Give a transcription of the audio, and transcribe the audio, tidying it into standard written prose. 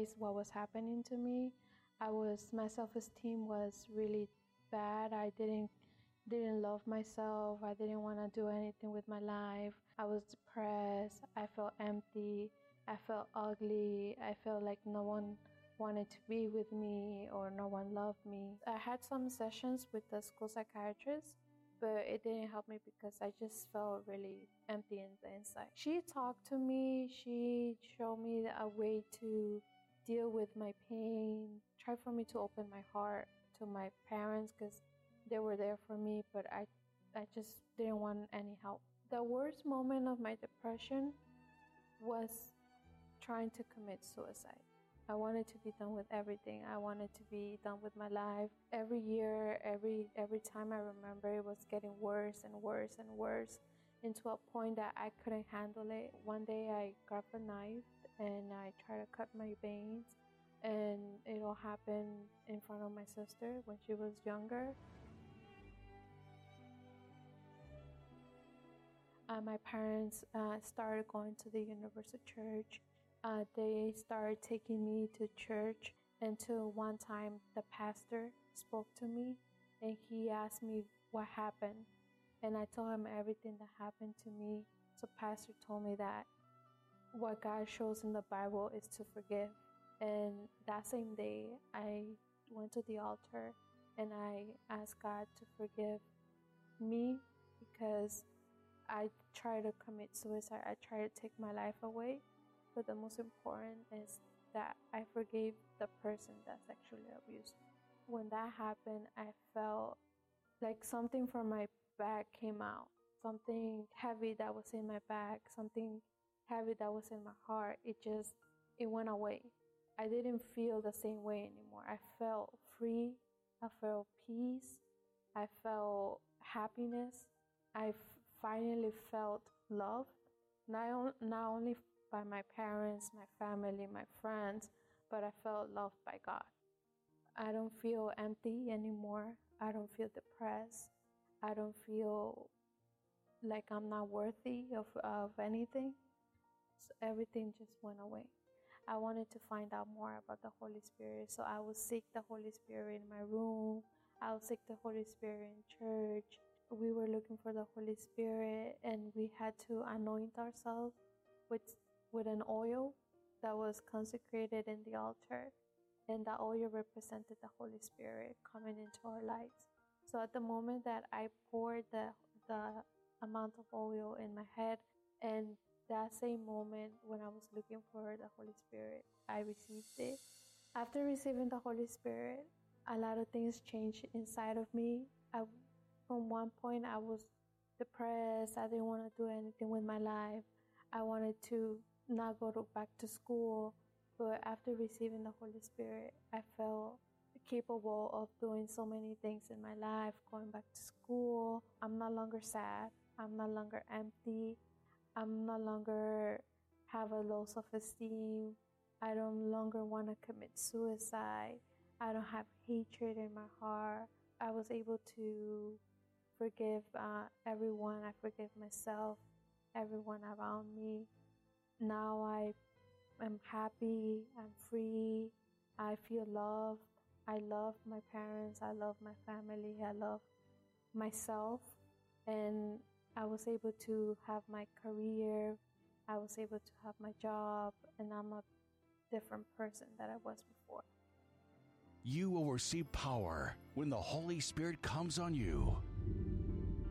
realized what was happening to me. My self-esteem was really bad. I didn't love myself. I didn't want to do anything with my life. I was depressed. I felt empty. I felt ugly. I felt like no one wanted to be with me or no one loved me. I had some sessions with the school psychiatrist, but it didn't help me because I just felt really empty in the inside. She talked to me. She showed me a way to deal with my pain, tried for me to open my heart to my parents because they were there for me, but I just didn't want any help. The worst moment of my depression was trying to commit suicide. I wanted to be done with everything. I wanted to be done with my life. Every year, every time I remember, it was getting worse and worse and worse, into a point that I couldn't handle it. One day I grabbed a knife and I tried to cut my veins, and it all happened in front of my sister when she was younger. My parents started going to the Universal Church. They started taking me to church until one time the pastor spoke to me and he asked me what happened. And I told him everything that happened to me. So pastor told me that what God shows in the Bible is to forgive. And that same day, I went to the altar and I asked God to forgive me because I tried to commit suicide. I tried to take my life away. But the most important is that I forgave the person that sexually abused me. When that happened, I felt like something from my back came out. Something heavy that was in my back, something heavy that was in my heart. It went away. I didn't feel the same way anymore. I felt free. I felt peace. I felt happiness. I finally felt loved. Not only by my parents, my family, my friends, but I felt loved by God. I don't feel empty anymore. I don't feel depressed. I don't feel like I'm not worthy of anything. So everything just went away. I wanted to find out more about the Holy Spirit, so I would seek the Holy Spirit in my room. I would seek the Holy Spirit in church. We were looking for the Holy Spirit, and we had to anoint ourselves with an oil that was consecrated in the altar, and that oil represented the Holy Spirit coming into our lives. So at the moment that I poured the amount of oil in my head, and that same moment when I was looking for the Holy Spirit, I received it. After receiving the Holy Spirit, a lot of things changed inside of me. From one point, I was depressed. I didn't want to do anything with my life. I wanted to not go back to school. But after receiving the Holy Spirit, I felt capable of doing so many things in my life, going back to school. I'm no longer sad. I'm no longer empty. I'm no longer have a low self-esteem. I don't longer want to commit suicide. I don't have hatred in my heart. I was able to forgive everyone. I forgive myself, everyone around me. Now I am happy. I'm free. I feel loved. I love my parents. I love my family. I love myself. And I was able to have my career. I was able to have my job. And I'm a different person than I was before. You will receive power when the Holy Spirit comes on you.